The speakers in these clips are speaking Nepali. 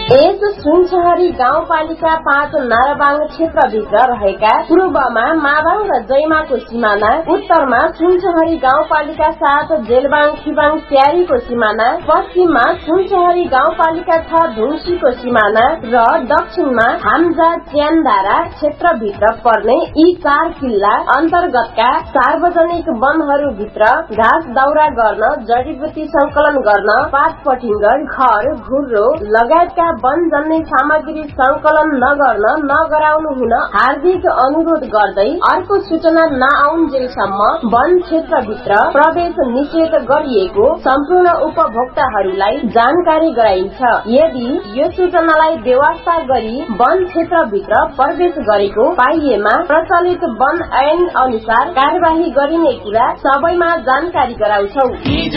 यस सुनसहरी गाउँपालिका 5 नाराबाङ क्षेत्रभित्र रहेका पूर्वमा माबाङ र जैमाको सिमाना, उत्तरमा सुनसहरी गाउँपालिका 7 जेलबाङ खिबाङ स्यारीको सिमाना, पश्चिममा सुनसहरी गाउँपालिका 6 धुन्सीको सिमाना र दक्षिणमा हाम्जा च्यानदारा क्षेत्रभित्र पर्ने यी 4 किल्ला अन्तर्गतका सार्वजनिक वनहरूभित्र घाँस दाउरा गर्न, जडीबुटी संकलन गर्न, पात पटिङ्गर, खर, घुर्रो लगायतका वन जन्य सामग्री संकलन नगर्न नगराउनु हुन हार्दिक अनुरोध गर्दै अर्को सूचना नआउन्जेलसम्म वन क्षेत्रभित्र प्रवेश निषेध गरिएको सम्पूर्ण उपभोक्ताहरूलाई जानकारी गराइन्छ। यदि यो सूचनालाई बेवास्ता गरी वन क्षेत्रभित्र प्रवेश गरेको पाइएमा प्रचलित वन ऐन अनुसार कार्यवाही गरिने कुरा सबैमा जानकारी गराउँछौ।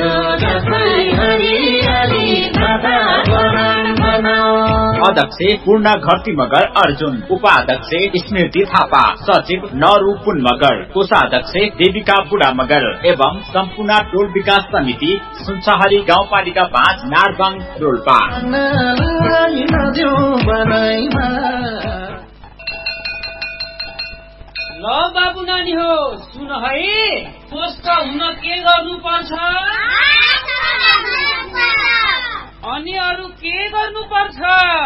अध्यक्ष पूर्ण घरती मगर अर्जुन, उपाध्यक्ष स्मृति थापा, सचिव नरू पुन मगर, कोषाध्यक्ष देविका बुढा मगर एवं सम्पूर्ण टोल विकास समिति सुनसहरी गाउँपालिका 5 नारबाङ रोल्पा। ल बाबु नानी हो सुन है, स्वस्थ हुन के गर्नु पर्छ अनि अरु के गर्नु पर्छ?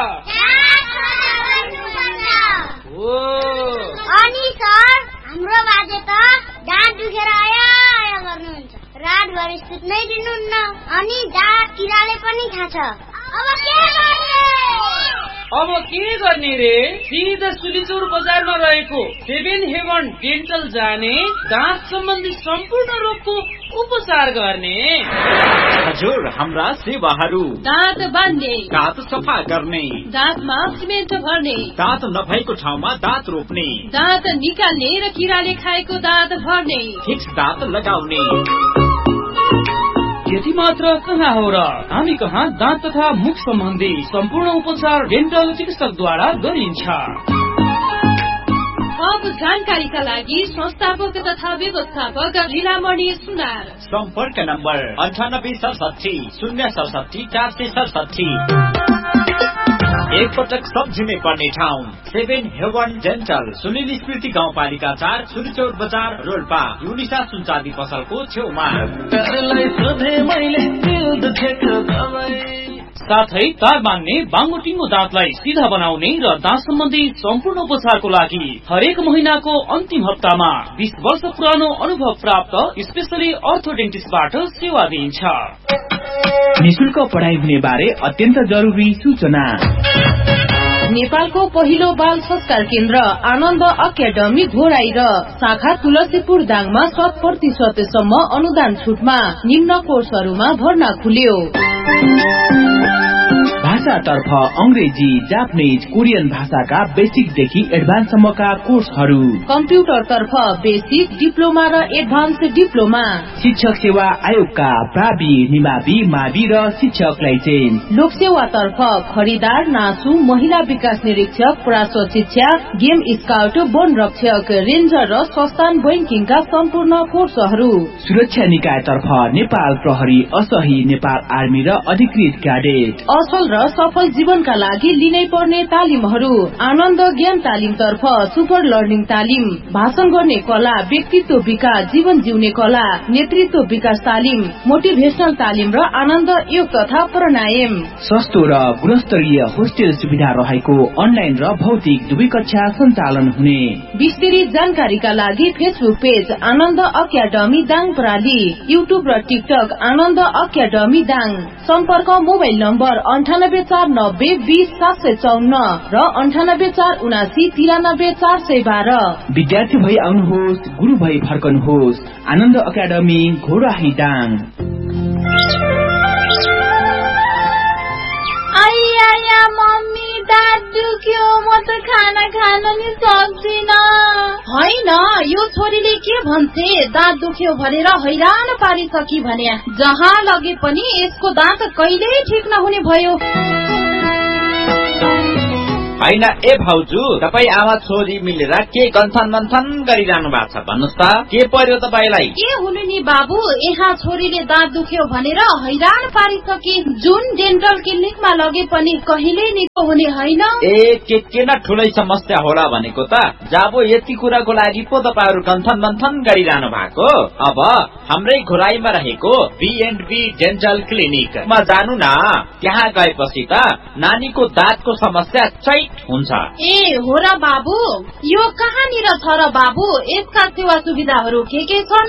हो अनि सर हाम्रो बाजे त दाँत दुखेर आया गर्नुहुन्छ, रातभरि सुत्नै दिनुहुन्न अनि दाँत किराले पनि खान्छ। अब के गर्ने रे? सिधा सुलिचौर बजारमा रहेको 7 हेवन डेन्टल जाने, दाँत सम्बन्धी सम्पूर्ण रोगको उपचार गर्ने। हजुर, हाम्रा सेवाहरू दाँत बान्ने, दाँत सफा गर्ने, दाँतमा सिमेन्ट भर्ने, दाँत नभएको ठाउँमा दाँत रोप्ने, दाँत निकाल्ने र किराले खाएको दाँत भर्ने, फिक्स दाँत लगाउने। यति मात्र कहाँ हो र, हामी कहाँ दाँत तथा मुख सम्बन्धी सम्पूर्ण उपचार डेन्टल चिकित्सकद्वारा गरिन्छ। अब जानकारीका लागि संस्थापक तथा व्यवस्थापक लीलामणि सुनार। सम्पर्क नम्बर 9867 067 467। एकपटक सम्झिनै पर्ने ठाउँ 7 हेवन डेन्टल, सुनिल स्मृति गाउँपालिका 4 सुलिचौर बजार रोल्पा, युनिसा सुनचाँदी पसलको छेउमा। साथै तार बान्ने, बाङ्गोटिङ्गो दाँतलाई सिधा बनाउने र दाँत सम्बन्धी सम्पूर्ण उपचारको लागि हरेक महिनाको अन्तिम हप्तामा 20 वर्ष पुरानो अनुभव प्राप्त स्पेशली अर्थोडेन्टिस्टबाट सेवा दिइन्छ। निशुल्क पढाइ हुने बारे अत्यन्त जरुरी सूचना। नेपालको पहिलो बाल संस्कार केन्द्र आनन्द अकादमी घोराई र शाखा तुलसीपुर दाङमा 100% सम्म अनुदान छुटमा निम्न कोर्सहरूमा भर्ना खुल्यो। भाषातर्फ अंग्रेजी, जापानीज, कोरियन भाषाका बेसिकदेखि एडभान्ससम्मका कोर्सहरू, कम्प्युटरतर्फ बेसिक, डिप्लोमा र एडभान्स डिप्लोमा, शिक्षक सेवा आयोगका प्रावि, निमावि, मावि र शिक्षक लाइसेन्स, लोकसेवातर्फ खरिदार, नासु, महिला विकास निरीक्षक, प्राश्व शिक्षा, गेम स्काउट, वन रक्षक, रेन्जर र संस्थान बैंकिङका सम्पूर्ण कोर्सहरू, सुरक्षा निकायतर्फ नेपाल प्रहरी, असही, नेपाल आर्मी र अधिकृत क्याडेट, असल र सफल जीवनका लागि लिनै पर्ने तालिमहरू, आनन्द ज्ञान तालिमतर्फ सुपर लर्निङ तालिम, भाषण गर्ने कला, व्यक्तित्व विकास, जीवन जिउने कला, नेतृत्व विकास तालिम, मोटिभेशनल तालिम र आनन्द योग तथा प्राणायाम। सस्तो र गुणस्तरीय होस्टेल सुविधा रहेको अनलाइन र भौतिक दुवै कक्षा सञ्चालन हुने। विस्तृत जानकारीका लागि फेसबुक पेज आनन्द अकादमी दाङ प्रणाली, युट्युब र टिकटक आनन्द अकादमी दाङ। सम्पर्क मोबाइल नम्बर 9849 20 754 र 9847 412। विद्यार्थी भई आउनुहोस्, गुरु भई फर्कनुहोस्। आनन्द अकादमी घोराही दाङ। आइया मम्मी दाँत दुख्यो, म त खाना खान नि सक्दिन। होइन, यो छोरीले के भन्छे, दाँत दुख्यो भनेर हैरान पारिसकी भने जहाँ लगे पनि यसको दाँत कहिल्यै ठिक नहुने भयो। हैन ए भाउजू, तपाई आमा छोरी मिलेर के गन्थन मन्थन गरिरहनु भएको छ भन्नुस् त, के पर्यो तपाईलाई? के हुनु नि बाबु, यहाँ छोरीले दाँत दुख्यो भनेर हैरान पारिसके। जुन डेन्टल क्लिनिकमा लगे पनि कहिले निको हुने हैन। ए के न ठुलै समस्या होला भनेको त। जाबो यति कुराको लागि पो तपाईहरु गन्थन मन्थन गरिरहनु भएको। अब हाम्रै घोराईमा रहेको B&B डेन्टल क्लिनिकमा जानु न। त्यहाँ गएपछि त नानीको दाँतको समस्या चैट हुन्छ। ए हो र बाबु, यो कहाँनिर छ र बाबु? यसका सेवा सुविधाहरू के छन्?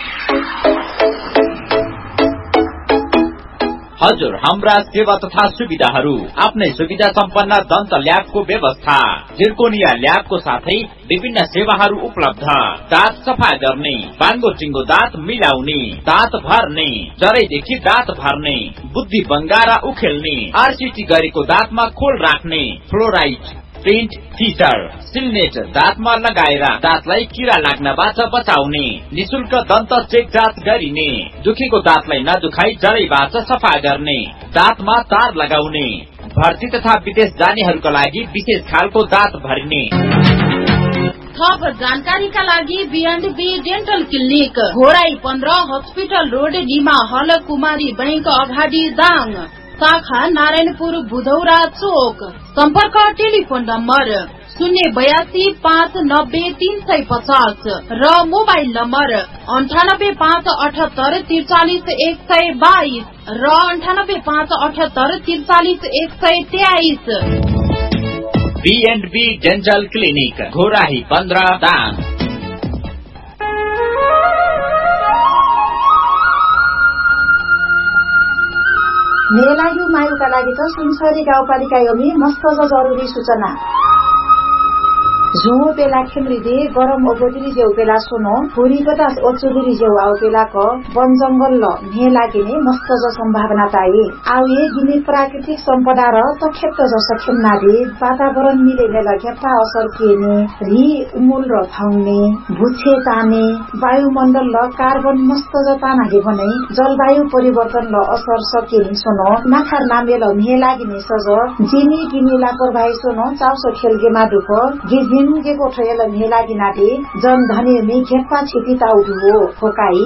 हजुर, हाम्रा सेवा तथा सुविधाहरू आफ्नै सुविधा सम्पन्न दन्त ल्याबको व्यवस्था, जिर्कोनिया ल्याबको साथै विभिन्न सेवाहरू उपलब्ध। दाँत सफा गर्ने, बाङ्गो टिङ्गो दाँत मिलाउने, दाँत भर्ने, जरैदेखि दाँत भर्ने, बुद्धि बङ्गारा उखेल्ने, RCT गरेको दाँतमा खोल राख्ने, फ्लोराइड, प्रिन्ट, फिचर, सिलनेट दाँतमा लगाएर दाँतलाई किरा लाग्नबाट बचाउने, निशुल्क दन्त चेक जाँच गरिने, दुखेको दाँतलाई नदुखाई जरैबाट सफा गर्ने, दाँतमा तार लगाउने, भर्ती तथा विदेश जानेहरूका लागि विशेष खालको दाँत भरिने। थप जानकारीका लागि B&B dental clinic, Ghorahi 15, hospital road, Nima हल, कुमारी बैंक अगाडि, दाङ। शाखा नारायणपुर, बुधौरा चोक। सम्पर्क टेलिफोन नम्बर 082 590 350 र मोबाइल नम्बर 98 578 43 122 र 98 578 43 123। B&B dental clinic, Ghorahi 15, Dang. मेला यो मायुका लागि त सुनसरी गाउँपालिका योमी मस्त जरुरी सूचना। झुमो पेला खेम्रिदे गरम ओबोदिरी जेउ पेला सोनो भुरी बतास ओचुदिरी जेउ आउ पेला क वन जंगल ल ने लागिने मस्त ज सम्भावना ताई आउए गिने प्राकृतिक सम्पदा र तखेत ज सखेमना दे वातावरण मिलेले लगेपा असर केने रि उमुल र थाउने भुछे ताने वायुमण्डल ल कार्बन मस्त ज तानागे भने जलवायु परिवर्तन ल असर सकेनि सोनो नाखार नामेल ने लागिने सज जिनी गिनी लापरवाही सोनो चाउसो खेलगे मादुको गिजी के कोठेल मेलागी नाटे जन धने में खेप्पा छिपी ताउदु हो फोकाई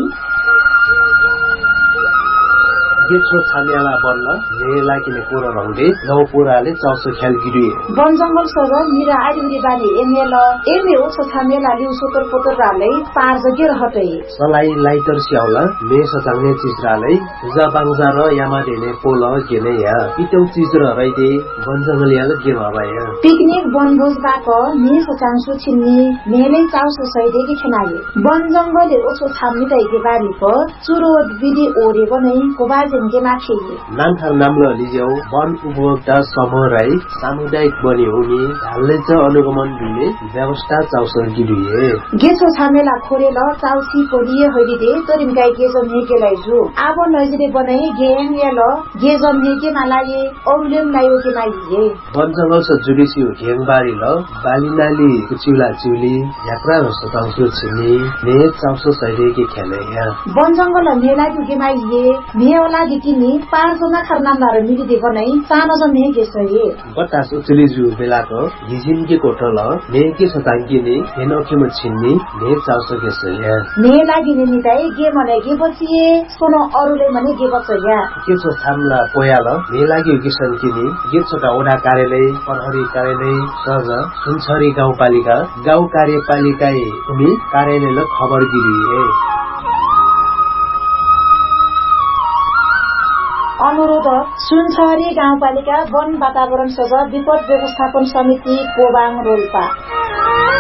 गेछो छामेला बन्न मेलाकिने पुरो रंगले गाउँ पुराले चाउसो ख्याल गिरिए वन जंगल सर मिरा आइरी बानी एमेल एमे ओ छामेला लिउ सोतर पोतर रालै पार जगे रहतै सलाई लाइटर स्याउला मे सचाउने चीज रालै जाबाङजा र यामा देने पोल गेने या पितौ चीज र रैदे वन जंगल याल गे भबाया पिकनिक बनभोज बाको मे सचाङसु छिन्नी मेलै चाउसो सैदे के खनाए वन जंगलले ओसो छाम्नी दैके बारी प चुरो विधि ओरे बनै कोबाज नामथार नामलो लिजेउ वन उपभोक्ता समूह राई सामुदायिक बनी हुने ढाल्ने च अनुगमन दिने व्यवस्था चाउसर गिरिए गेसो छामेला खोरेल चाउसी कोलिए हैदिदे तरिम गाई गेजम हेकेलाई जु आबो नजरे बनाई गेम याल गेजम हेके मालाये औलेम लायो के माइए वन जंगल स जुडिसी घेङबारी ल बालिनाली कुचिला चिउली यात्रा र सताउसु छिनी ने चाउसो सैदे के खेले या वन जंगल मेला के माइए मेला किनी पाँचजना खरनामदार मिलिदे बनाई सानो ज मेगे सहे बतास उचलिजु बेलाको हिजिनके कोठल मेगे सताङ्गिने हेनोकेम छिन्नी ने चाउसके सहे ने लागिने निताई गे मने गे बचिए सोनो अरुले मने गे बचया के छ थामला पोयाल ने लागि किसन किनी गे छटा ओडा कार्यालय प्रहरी कार्यालय सज सुनसरी गाउँपालिका गाउँ कार्यपालिका उनी कार्यालयले खबर दिए अनुरोध सुनसरी गाउँपालिका वन वातावरण सभा विपद व्यवस्थापन समिति कोबाङ रोल्पा